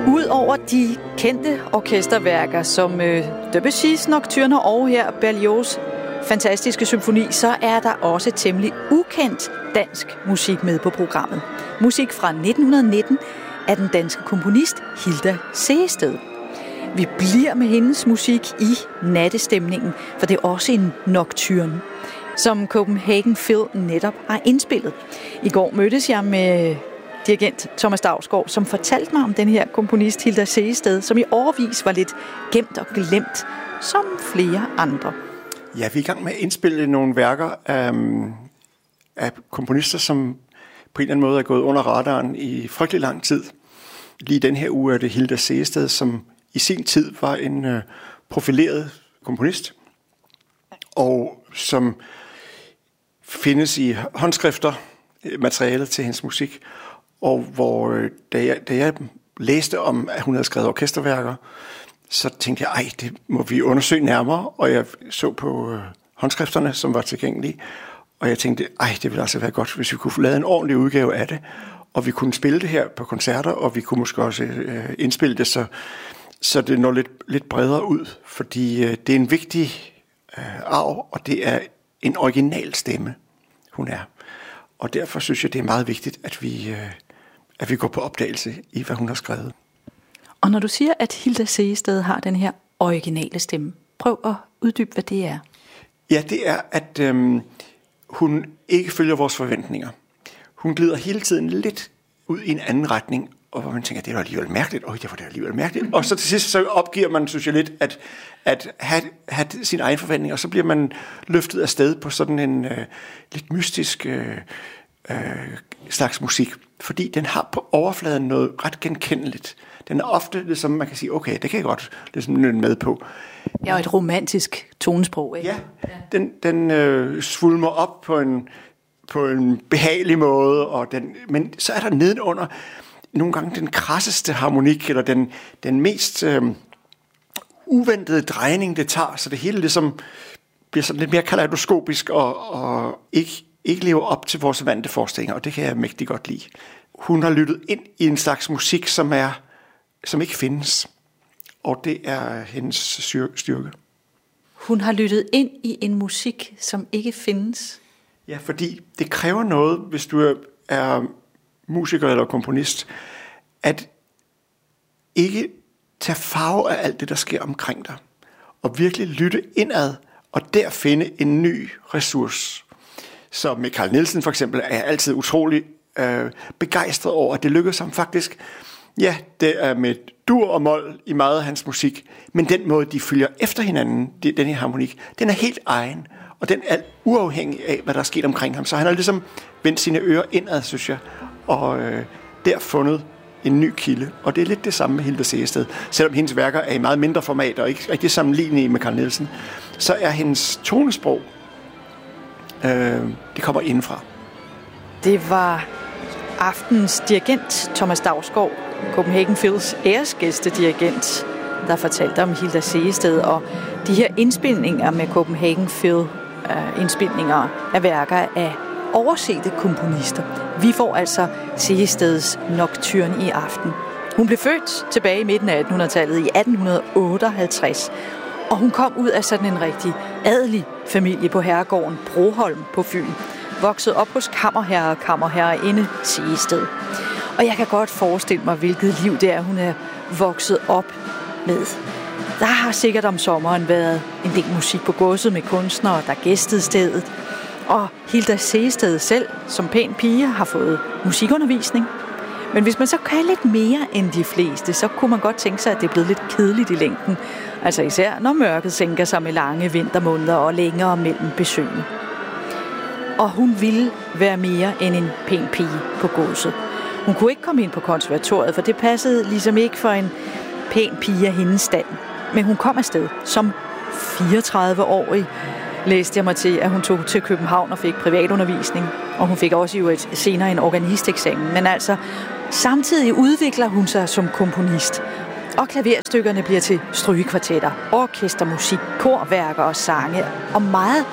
Udover de kendte orkesterværker som Debussy's Nocturner og her Berlioz' fantastiske symfoni, så er der også temmelig ukendt dansk musik med på programmet. Musik fra 1919 af den danske komponist Hilda Sehested. Vi bliver med hendes musik i nattestemningen, for det er også en nocturne, som Copenhagen Phil netop har indspillet. I går mødtes jeg med dirigent Thomas Dausgaard, som fortalte mig om den her komponist Hilda Sehested, som i årevis var lidt gemt og glemt, som flere andre. Ja, vi er i gang med at indspille nogle værker af komponister, som på en eller anden måde er gået under radaren i frygtelig lang tid. Lige den her uge er det Hilda Sehested, som i sin tid var en profileret komponist, og som findes i håndskrifter, materialet til hendes musik, og hvor da jeg læste om, at hun havde skrevet orkesterværker, så tænkte jeg, det må vi undersøge nærmere, og jeg så på håndskrifterne, som var tilgængelige, og jeg tænkte, det ville altså være godt, hvis vi kunne få lavet en ordentlig udgave af det, og vi kunne spille det her på koncerter, og vi kunne måske også indspille det, så det når lidt bredere ud, fordi det er en vigtig arv, og det er en original stemme, hun er. Og derfor synes jeg, det er meget vigtigt, at vi går på opdagelse i, hvad hun har skrevet. Og når du siger, at Hilda Sehested har den her originale stemme, prøv at uddybe, hvad det er. Ja, det er, at hun ikke følger vores forventninger. Hun glider hele tiden lidt ud i en anden retning, og hvor man tænker, det var alligevel mærkeligt. Det var det alligevel mærkeligt. Og så til sidst så opgiver man, synes jeg lidt, at have sin egen forventning, og så bliver man løftet afsted på sådan en lidt mystisk slags musik. Fordi den har på overfladen noget ret genkendeligt. Den er ofte, ligesom man kan sige, okay, det kan jeg godt ligesom nynne med på. Ja, og et romantisk tonesprog, ikke? Ja, den svulmer op på en behagelig måde, men så er der nedenunder nogle gange den krasseste harmonik, eller den mest uventede drejning, det tager, så det hele ligesom bliver sådan lidt mere kaleidoskopisk, og ikke lever op til vores vante forestillinger, og det kan jeg mægtig godt lide. Hun har lyttet ind i en slags musik, som ikke findes, og det er hendes styrke. Hun har lyttet ind i en musik, som ikke findes? Ja, fordi det kræver noget, hvis du er musiker eller komponist, at ikke tage farve af alt det, der sker omkring dig, og virkelig lytte indad, og der finde en ny ressource. Så med Carl Nielsen for eksempel er jeg altid utrolig begejstret over, at det lykkedes ham faktisk. Ja, det er med dur og mol i meget af hans musik, men den måde, de følger efter hinanden, den her harmonik, den er helt egen, og den er uafhængig af, hvad der er sket omkring ham. Så han har ligesom vendt sine ører indad, synes jeg, og der fundet en ny kilde. Og det er lidt det samme med Hilda Sehested. Selvom hendes værker er i meget mindre format, og ikke rigtig sammenlignelige med Carl Nielsen, så er hendes tonesprog, det kommer indenfra. Det var aftenens dirigent Thomas Dausgaard, Copenhagen Phils æresgæstedirigent, der fortalte om Hilda Sehested, og de her indspilninger med Copenhagen Phil, indspilninger af værker af oversete komponister. Vi får altså Sehesteds Nocturne i aften. Hun blev født tilbage i midten af 1800-tallet i 1858, og hun kom ud af sådan en rigtig adelig familie på herregården Broholm på Fyn, vokset op hos kammerherre og kammerherreinde Sehested. Og jeg kan godt forestille mig, hvilket liv det er, hun er vokset op med. Der har sikkert om sommeren været en del musik på godset med kunstnere, der gæstede stedet. Og Hilda Sehested selv, som pæn pige, har fået musikundervisning. Men hvis man så kan lidt mere end de fleste, så kunne man godt tænke sig, at det er blevet lidt kedeligt i længden. Altså især når mørket sænker sig med lange vintermåneder og længere mellem besøgene. Og hun ville være mere end en pæn pige på godset. Hun kunne ikke komme ind på konservatoriet, for det passede ligesom ikke for en pæn pige af hendes stand. Men hun kom afsted som 34-årig. Læste jeg mig til, at hun tog til København og fik privatundervisning. Og hun fik også jo senere en organisteksamen. Men altså, samtidig udvikler hun sig som komponist. Og klaverstykkerne bliver til strygekvartetter, orkestermusik, korværker og sange. Og meget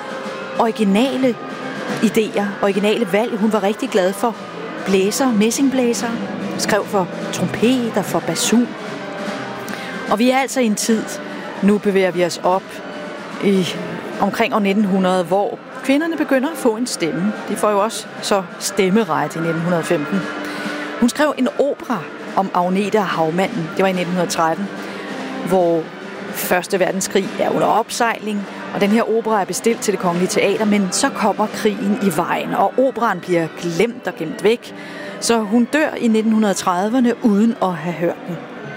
originale idéer, originale valg. Hun var rigtig glad for blæser, messingblæser, skrev for trompet og for basun. Og vi er altså i en tid, nu bevæger vi os op i omkring år 1900, hvor kvinderne begynder at få en stemme. De får jo også så stemmeret i 1915. Hun skrev en opera om Agnete og Havmanden. Det var i 1913, hvor Første Verdenskrig er under opsejling, og den her opera er bestilt til Det Kongelige Teater, men så kommer krigen i vejen, og operaen bliver glemt og gemt væk, så hun dør i 1930'erne uden at have hørt den.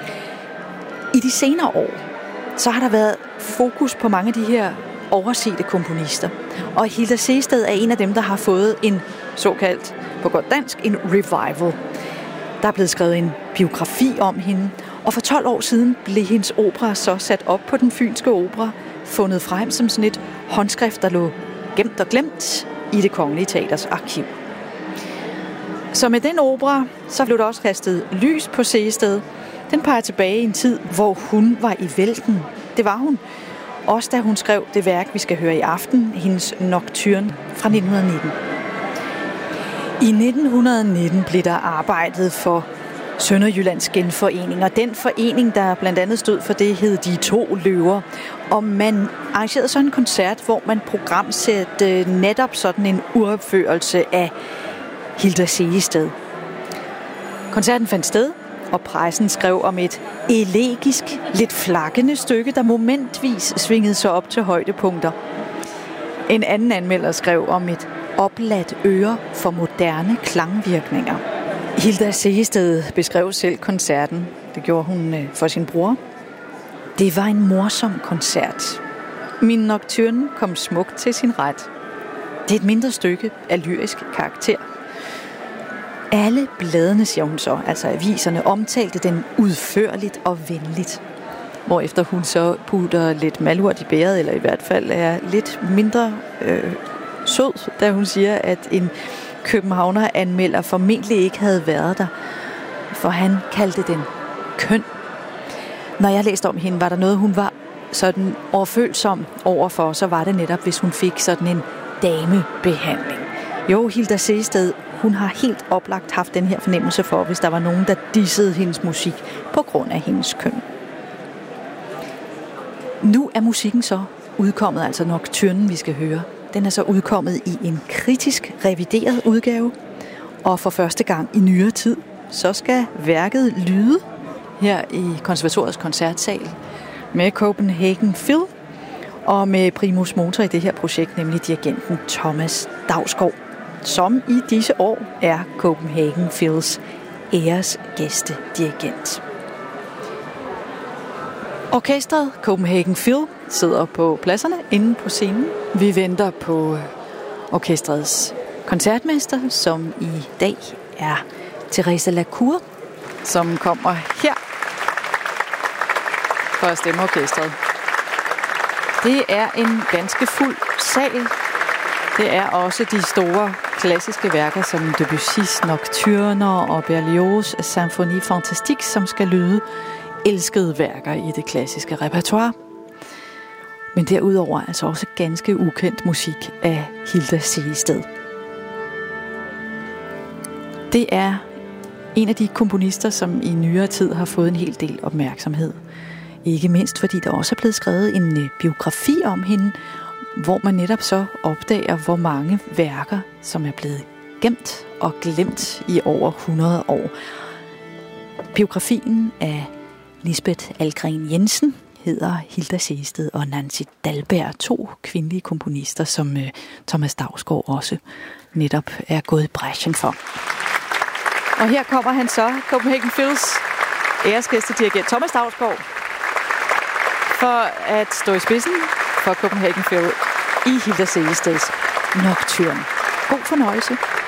I de senere år, så har der været fokus på mange af de her oversete komponister, og Hilda Sehested er en af dem, der har fået en såkaldt, på godt dansk, en revival. Der er blevet skrevet en biografi om hende, og for 12 år siden blev hendes opera så sat op på Den Fynske Opera, fundet frem som sådan et håndskrift, der lå gemt og glemt i Det Kongelige Teaters arkiv. Så med den opera, så blev der også kastet lys på Sehested. Den peger tilbage i en tid, hvor hun var i vælten. Det var hun. Også da hun skrev det værk, vi skal høre i aften, hendes Nocturne fra 1919. I 1919 blev der arbejdet for Sønderjyllands Genforening, og den forening, der blandt andet stod for det, hed De To Løver. Og man arrangerede sådan en koncert, hvor man programsatte netop sådan en uropførelse af Hilda Sehested. Koncerten fandt sted, og pressen skrev om et elegisk, lidt flakkende stykke, der momentvis svingede sig op til højdepunkter. En anden anmelder skrev om et opladt øre for moderne klangvirkninger. Hilda Sehested beskrev selv koncerten. Det gjorde hun for sin bror. Det var en morsom koncert. Min Nocturne kom smukt til sin ret. Det er et mindre stykke af lyrisk karakter. Alle bladene, siger hun så, altså aviserne, omtalte den udførligt og venligt. Hvorefter hun så putter lidt malurt i bæret, eller i hvert fald er lidt mindre sød, da hun siger, at en københavner-anmelder formentlig ikke havde været der, for han kaldte den køn. Når jeg læste om hende, var der noget, hun var sådan overfølsom overfor, så var det netop, hvis hun fik sådan en damebehandling. Jo, Hilda Sehested, hun har helt oplagt haft den her fornemmelse for, hvis der var nogen, der dissede hendes musik på grund af hendes køn. Nu er musikken så udkommet, altså Nocturnen, vi skal høre. Den er så udkommet i en kritisk revideret udgave, og for første gang i nyere tid, så skal værket lyde her i Konservatoriets koncertsal med Copenhagen Phil og med primus motor i det her projekt, nemlig dirigenten Thomas Dausgaard, som i disse år er Copenhagen Phils æresgæstedirigent. Orkestret Copenhagen Phil sidder på pladserne inde på scenen. Vi venter på orkestrets koncertmester, som i dag er Therese Lacour, som kommer her for at stemme orkestret. Det er en ganske fuld sal. Det er også de store klassiske værker som Debussys Nocturner og Berlioz' Symphonie Fantastique, som skal lyde elskede værker i det klassiske repertoire. Men derudover altså også ganske ukendt musik af Hilda Sehested. Det er en af de komponister, som i nyere tid har fået en hel del opmærksomhed. Ikke mindst fordi der også er blevet skrevet en biografi om hende, hvor man netop så opdager, hvor mange værker, som er blevet gemt og glemt i over 100 år. Biografien af Lisbeth Ahlgren Jensen hedder Hilda Sehested og Nancy Dalberg, 2 kvindelige komponister, som Thomas Dausgaard også netop er gået i brechen for. Og her kommer han så, Copenhagen Phils æresgæstedirigent Thomas Dausgaard, for at stå i spidsen for Copenhagen Phil i Hilda Sehesteds Nocturne. God fornøjelse.